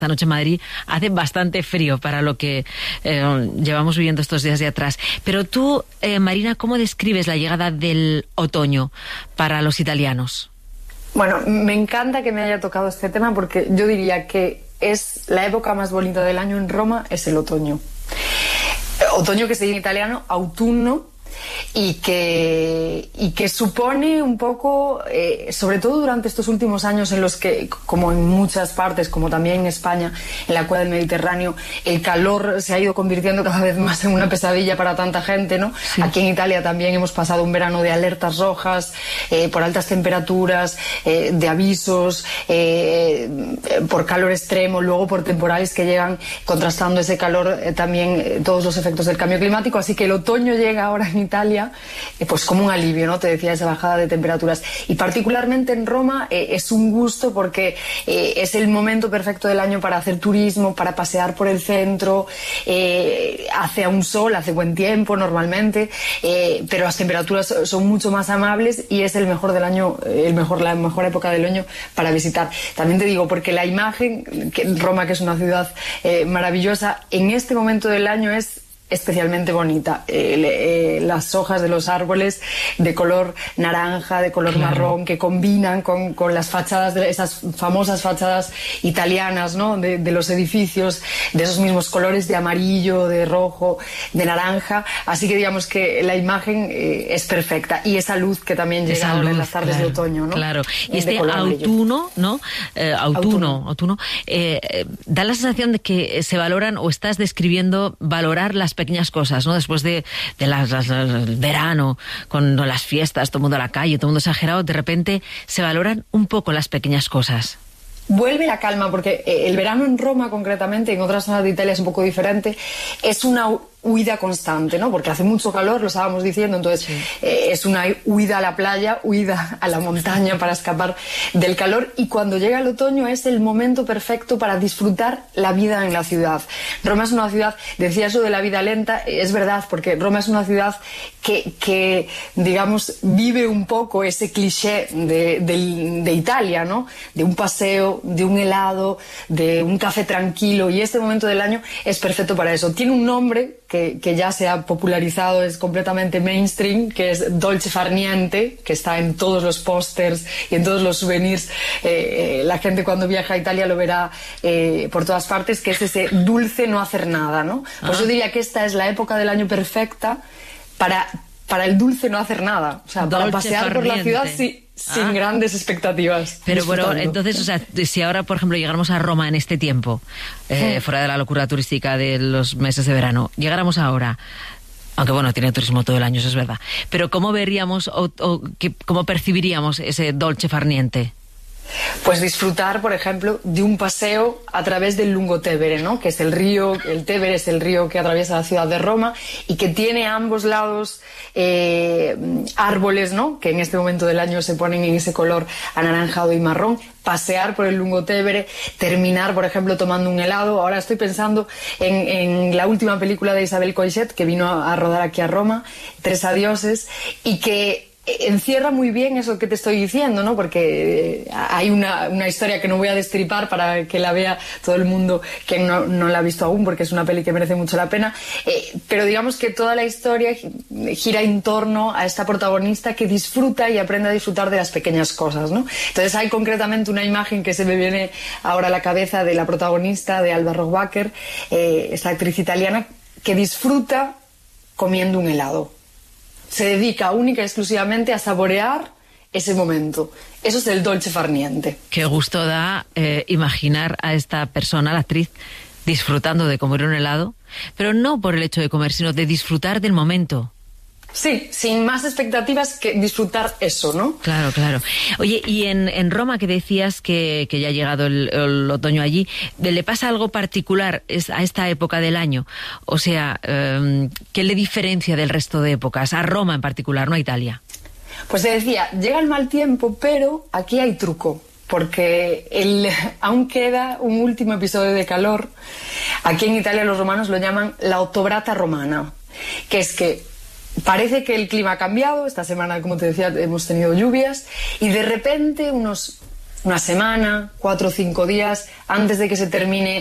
Esta noche en Madrid hace bastante frío para lo que llevamos viviendo estos días de atrás. Pero tú, Marina, ¿cómo describes la llegada del otoño para los italianos? Bueno, me encanta que me haya tocado este tema porque yo diría que es la época más bonita del año en Roma, es el otoño. Otoño que se dice en italiano autunno y que supone un poco, sobre todo durante estos últimos años en los que, como en muchas partes, como también en España, en la cuenca del Mediterráneo, el calor se ha ido convirtiendo cada vez más en una pesadilla para tanta gente, ¿no? Sí. Aquí en Italia también hemos pasado un verano de alertas rojas, por altas temperaturas, de avisos, por calor extremo, luego por temporales que llegan contrastando ese calor, también todos los efectos del cambio climático, así que el otoño llega ahora en Italia, pues como un alivio, ¿no? Te decía, esa bajada de temperaturas. Y particularmente en Roma es un gusto porque es el momento perfecto del año para hacer turismo, para pasear por el centro, hace un sol, hace buen tiempo normalmente, pero las temperaturas son mucho más amables y es el mejor del año, la mejor época del año para visitar. También te digo, porque la imagen, que Roma, que es una ciudad maravillosa, en este momento del año es especialmente bonita. Las hojas de los árboles de color naranja, de color marrón, que combinan con las fachadas, de esas famosas fachadas italianas, ¿no? De los edificios, de esos mismos colores de amarillo, de rojo, de naranja. Así que digamos que la imagen es perfecta. Y esa luz que también llega ahora en las tardes de otoño, ¿no? Claro. Y este autuno, ¿no? Autuno. Da la sensación de que se valoran, o estás describiendo, valorar las pequeñas cosas, ¿no? Después de el verano, con las fiestas, todo el mundo a la calle, todo el mundo exagerado, de repente se valoran un poco las pequeñas cosas. Vuelve la calma, porque el verano en Roma, concretamente, en otras zonas de Italia es un poco diferente, es una huida constante, ¿no? Porque hace mucho calor, lo estábamos diciendo, entonces sí. Es una huida a la playa, huida a la montaña para escapar del calor, y cuando llega el otoño es el momento perfecto para disfrutar la vida en la ciudad. Roma es una ciudad, decía eso de la vida lenta, es verdad, porque Roma es una ciudad que digamos, vive un poco ese cliché de Italia, ¿no? De un paseo, de un helado, de un café tranquilo, y este momento del año es perfecto para eso. Tiene un nombre que ya se ha popularizado, es completamente mainstream, que es dolce far niente, que está en todos los pósters y en todos los souvenirs. La gente cuando viaja a Italia lo verá por todas partes, que es ese dulce no hacer nada, ¿no? Pues yo diría que esta es la época del año perfecta para el dulce no hacer nada. O sea, para pasear por la ciudad sin grandes expectativas. Pero bueno, entonces, o sea, si ahora, por ejemplo, llegáramos a Roma en este tiempo, fuera de la locura turística de los meses de verano, llegáramos ahora, aunque bueno, tiene turismo todo el año, eso es verdad, pero ¿cómo veríamos cómo percibiríamos ese dolce far niente? Pues disfrutar, por ejemplo, de un paseo a través del Lungotevere, ¿no? Que es el río, el Tevere es el río que atraviesa la ciudad de Roma y que tiene a ambos lados árboles, ¿no? Que en este momento del año se ponen en ese color anaranjado y marrón. Pasear por el Lungotevere, terminar, por ejemplo, tomando un helado. Ahora estoy pensando en la última película de Isabel Coixet, que vino a rodar aquí a Roma, Tres adioses, y que encierra muy bien eso que te estoy diciendo, ¿no? Porque hay una historia que no voy a destripar para que la vea todo el mundo que no la ha visto aún, porque es una peli que merece mucho la pena, pero digamos que toda la historia gira en torno a esta protagonista que disfruta y aprende a disfrutar de las pequeñas cosas, ¿no? Entonces hay concretamente una imagen que se me viene ahora a la cabeza de la protagonista, de Alba Rohrwacher, esta actriz italiana, que disfruta comiendo un helado. Se dedica única y exclusivamente a saborear ese momento. Eso es el dolce far niente. Qué gusto da imaginar a esta persona, la actriz, disfrutando de comer un helado, pero no por el hecho de comer, sino de disfrutar del momento. Sí, sin más expectativas que disfrutar eso, ¿no? Claro, claro. Oye, y en Roma, que decías que ya ha llegado el otoño allí, ¿le pasa algo particular a esta época del año? O sea, ¿qué le diferencia del resto de épocas? A Roma en particular, no a Italia. Pues te decía, llega el mal tiempo, pero aquí hay truco. Porque aún queda un último episodio de calor. Aquí en Italia los romanos lo llaman la ottobrata romana, que es que parece que el clima ha cambiado. Esta semana, como te decía, hemos tenido lluvias y de repente unos una semana, 4 o 5 días antes de que se termine